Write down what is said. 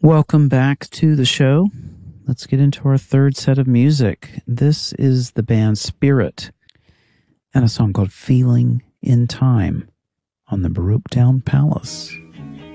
Welcome back to the show. Let's get into our third set of music. This is the band Spirit and a song called Feeling in Time on the Baruch Town Palace.